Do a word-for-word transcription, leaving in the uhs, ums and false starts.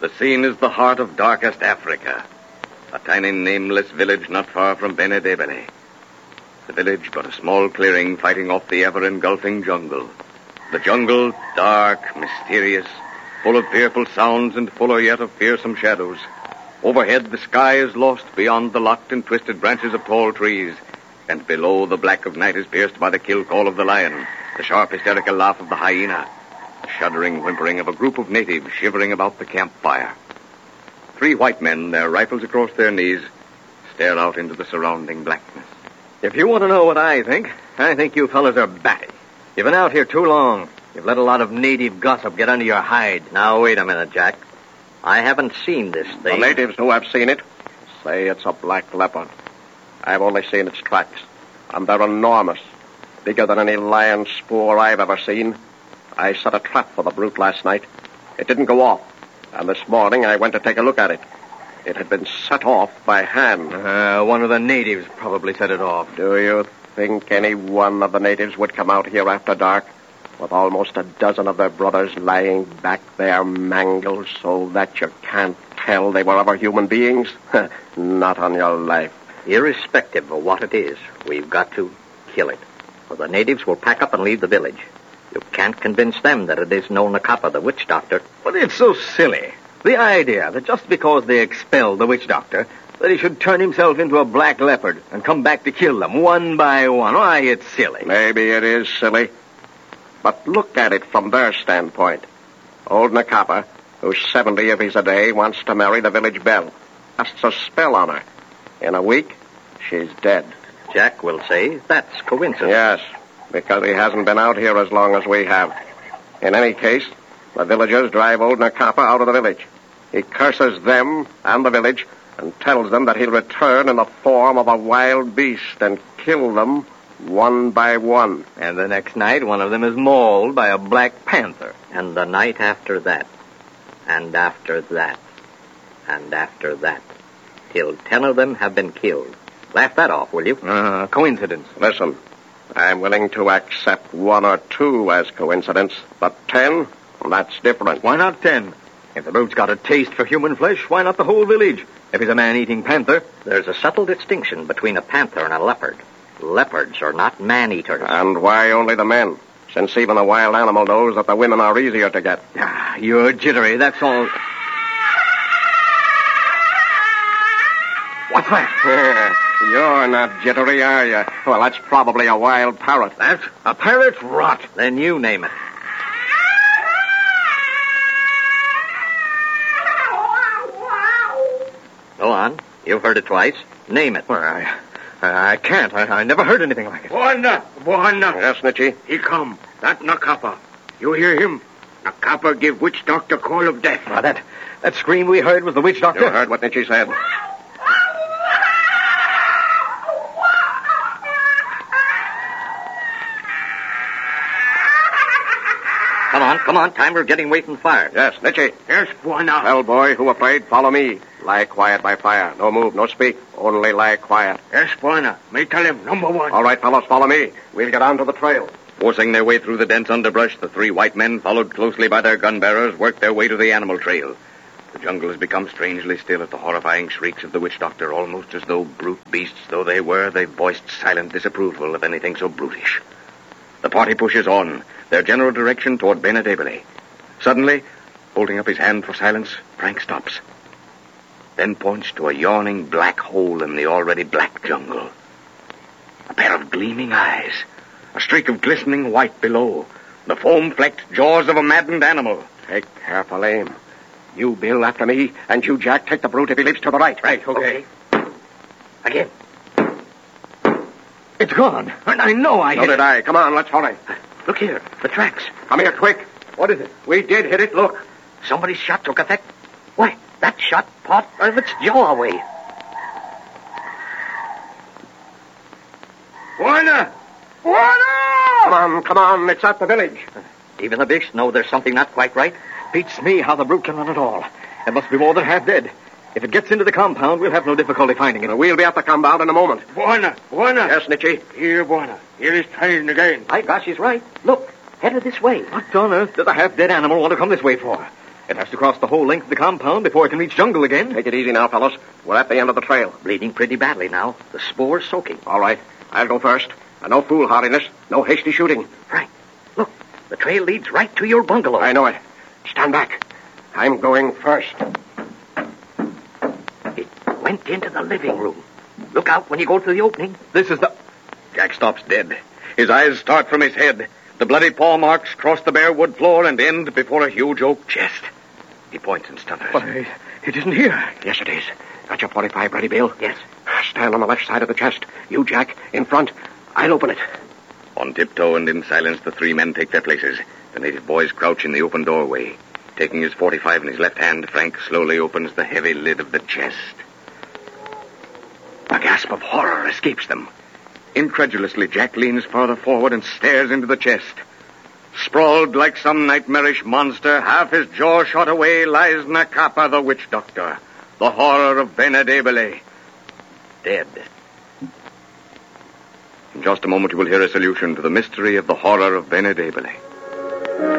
The scene is the heart of darkest Africa, a tiny nameless village not far from Benedebele. The village but a small clearing fighting off the ever-engulfing jungle. The jungle, dark, mysterious, full of fearful sounds and fuller yet of fearsome shadows. Overhead, the sky is lost beyond the locked and twisted branches of tall trees. And below, the black of night is pierced by the kill call of the lion, the sharp hysterical laugh of the hyena, the shuddering whimpering of a group of natives shivering about the campfire. Three white men, their rifles across their knees, stare out into the surrounding blackness. If you want to know what I think, I think you fellas are batty. You've been out here too long. You've let a lot of native gossip get under your hide. Now, wait a minute, Jack. I haven't seen this thing. The natives who have seen it say it's a black leopard. I've only seen its tracks, and they're enormous, bigger than any lion spoor I've ever seen. I set a trap for the brute last night. It didn't go off, and this morning I went to take a look at it. It had been set off by hand. Uh, one of the natives probably set it off. Do you think any one of the natives would come out here after dark with almost a dozen of their brothers lying back there mangled so that you can't tell they were ever human beings? Not on your life. Irrespective of what it is, we've got to kill it, or the natives will pack up and leave the village. You can't convince them that it is no Nakapa, the witch doctor. But it's so silly. The idea that just because they expelled the witch doctor, that he should turn himself into a black leopard and come back to kill them one by one. Why, it's silly. Maybe it is silly. But look at it from their standpoint. Old Nakapa, who's seventy if he's a day, wants to marry the village belle. Casts a spell on her. In a week, she's dead. Jack will say that's coincidence. Yes, because he hasn't been out here as long as we have. In any case, the villagers drive old Nakapa out of the village. He curses them and the village and tells them that he'll return in the form of a wild beast and kill them one by one. And the next night, one of them is mauled by a black panther. And the night after that, and after that, and after that, till ten of them have been killed. Laugh that off, will you? Uh, coincidence. Listen, I'm willing to accept one or two as coincidence, but ten, that's different. Why not ten? If the brute's got a taste for human flesh, why not the whole village? If he's a man-eating panther... There's a subtle distinction between a panther and a leopard. Leopards are not man-eaters. And why only the men? Since even a wild animal knows that the women are easier to get. Ah, you're jittery, that's all. What's that? You're not jittery, are you? Well, that's probably a wild parrot. That's a parrot's rot. Then you name it. Go on. You've heard it twice. Name it. Well, I, I can't. I, I never heard anything like it. Buana, Buana. Yes, Nietzsche? He come. That Nakapa. You hear him? Nakapa give witch doctor call of death. Ah, that, that scream we heard was the witch doctor? You heard what Nietzsche said. Come on, come on. Time we're getting away from fire. Yes, Nietzsche. Yes, Buana. Well, boy, who afraid? Follow me. Lie quiet by fire. No move, no speak. Only lie quiet. Yes, Buana. Me tell him, number one. All right, fellows, follow me. We'll get on to the trail. Forcing their way through the dense underbrush, the three white men, followed closely by their gun bearers, worked their way to the animal trail. The jungle has become strangely still at the horrifying shrieks of the witch doctor, almost as though brute beasts though they were, they voiced silent disapproval of anything so brutish. The party pushes on, their general direction toward Benedebele. Suddenly, holding up his hand for silence, Frank stops. Then points to a yawning black hole in the already black jungle. A pair of gleaming eyes, a streak of glistening white below, the foam-flecked jaws of a maddened animal. Take careful aim. You, Bill, after me, and you, Jack, take the brute if he leaps to the right. Right, okay. okay. Again. It's gone. And I know I So hit did it. I. Come on, let's hurry. Look here. The tracks. Come here, quick. What is it? We did hit it, look. Somebody's shot took effect. Why, that shot part of its jaw away. Buana! Buana! Come on, come on. It's at the village. Even the beasts know there's something not quite right. Beats me how the brute can run at all. It must be more than half dead. If it gets into the compound, we'll have no difficulty finding it. We'll be at the compound in a moment. Buana! Buana! Yes, Nietzsche? Here, Buana. Here is trying again. My gosh, he's right. Look, headed this way. What on earth does a half-dead animal want to come this way for? It has to cross the whole length of the compound before it can reach jungle again. Take it easy now, fellows. We're at the end of the trail. Bleeding pretty badly now. The spore's soaking. All right. I'll go first. And no foolhardiness. No hasty shooting. Frank, look. The trail leads right to your bungalow. I know it. Stand back. I'm going first. It went into the living room. Look out when you go through the opening. This is the... Jack stops dead. His eyes start from his head. The bloody paw marks cross the bare wood floor and end before a huge oak chest. He points and stutters. Why, it isn't here. Yes, it is. Got your forty-five ready, Bill? Yes. Stand on the left side of the chest. You, Jack, in front. I'll open it. On tiptoe and in silence, the three men take their places. The native boys crouch in the open doorway. Taking his forty-five in his left hand, Frank slowly opens the heavy lid of the chest. A gasp of horror escapes them. Incredulously, Jack leans farther forward and stares into the chest. Sprawled like some nightmarish monster, half his jaw shot away, lies Nakapa, the witch doctor, the horror of Benedebele, dead. In just a moment, you will hear a solution to the mystery of the horror of Benedebele.